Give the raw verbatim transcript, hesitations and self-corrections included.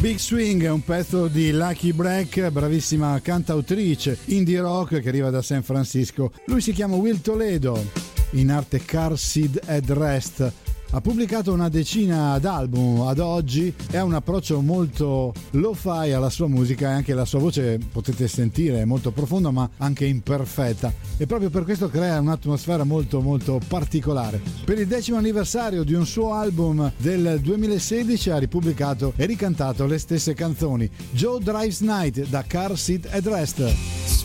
Big Swing è un pezzo di Lucky Break, bravissima cantautrice indie rock che arriva da San Francisco. Lui si chiama Will Toledo, in arte Car Seat Headrest. Ha pubblicato una decina d'album ad oggi e ha un approccio molto lo-fi alla sua musica, e anche la sua voce, potete sentire, è molto profonda ma anche imperfetta, e proprio per questo crea un'atmosfera molto molto particolare. Per il decimo anniversario di un suo album del duemilasedici ha ripubblicato e ricantato le stesse canzoni. Joe Drives Night da Car Seat Headrest.